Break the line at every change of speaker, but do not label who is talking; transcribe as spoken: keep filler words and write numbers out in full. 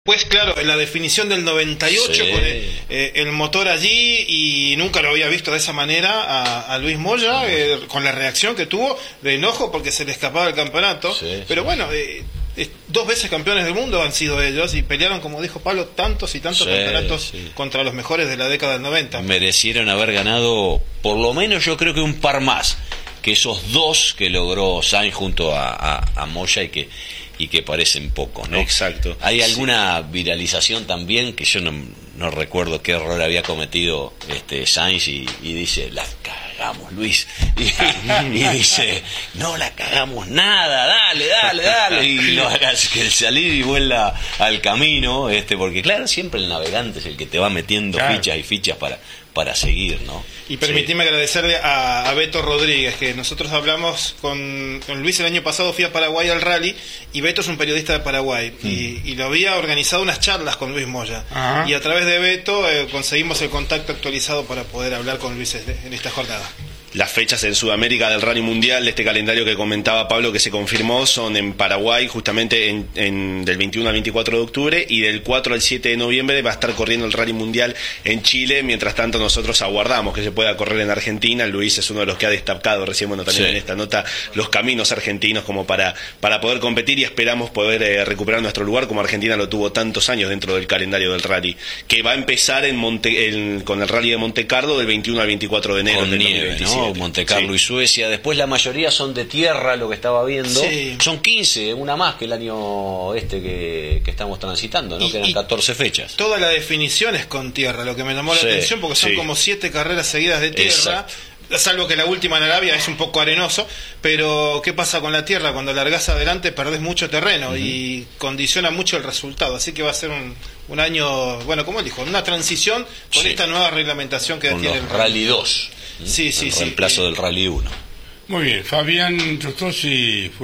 Pues claro, la definición del noventa y ocho,
Sí.
con el, eh, el motor allí, y nunca lo había visto de esa manera a, a Luis Moya, eh, con la reacción que tuvo de enojo porque se le escapaba el campeonato.
Sí,
pero
sí.
bueno, eh, eh, dos veces campeones del mundo han sido ellos y pelearon, como dijo Pablo, tantos y tantos
Sí,
campeonatos
sí.
contra los mejores de la década del noventa.
Merecieron haber ganado por lo menos, yo creo que un par más que esos dos que logró Sainz junto a, a, a Moya y que y que parecen pocos, ¿no?
Exacto.
Hay alguna viralización también que yo no, no recuerdo qué error había cometido este Sainz y, y dice, la cagamos, Luis, y, y dice, no la cagamos nada, dale, dale, dale, y lo hagas que el salir y vuelva al camino, este porque claro, siempre el navegante es el que te va metiendo
Claro.
fichas y fichas para para seguir, ¿no?
Y permitime agradecerle a, a Beto Rodríguez, que nosotros hablamos con, con Luis el año pasado, fui a Paraguay al rally, y Beto es un periodista de Paraguay,
Mm.
y, y lo había organizado unas charlas con Luis Moya.
Ajá.
Y a través de Beto eh, conseguimos el contacto actualizado para poder hablar con Luis en en esta jornada.
Las fechas en Sudamérica del Rally Mundial de este calendario que comentaba Pablo que se confirmó son en Paraguay justamente en, en del veintiuno al veinticuatro de octubre, y del cuatro al siete de noviembre va a estar corriendo el Rally Mundial en Chile. Mientras tanto nosotros aguardamos que se pueda correr en Argentina. Luis es uno de los que ha destacado recién, bueno, también
Sí.
en esta nota, los caminos argentinos como para, para poder competir, y esperamos poder eh, recuperar nuestro lugar como Argentina lo tuvo tantos años dentro del calendario del rally, que va a empezar en Monte, en, con el Rally de Monte Carlo del veintiuno al veinticuatro de enero
Con
del
nieve,
dos mil veintisiete.
¿no? Monte Carlo
Sí.
y Suecia. Después la mayoría son de tierra, lo que estaba viendo.
Sí.
Son quince, una más que el año este que, que estamos transitando, ¿no?
Y-
Que eran
y-
catorce fechas.
Toda la definición es con tierra, lo que me llamó la
Sí,
atención, porque son
sí.
como siete carreras seguidas de tierra.
Exacto.
Salvo que la última en Arabia es un poco arenoso, pero ¿qué pasa con la tierra? Cuando largás adelante perdés mucho terreno, uh-huh, y condiciona mucho el resultado, así que va a ser un, un año, bueno, como él dijo, una transición con
Sí.
esta nueva reglamentación que
Con
tiene
los
el
Rally dos.
Sí, sí,
el
sí.
reemplazo del Rally uno.
Muy bien, Fabián Tostosi fue